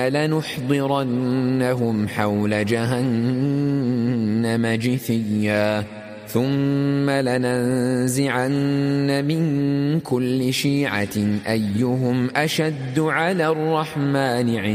لنحضرنهم حول جهنم جثيا ثم لننزعن من كل شيعة أيهم أشد على الرحمن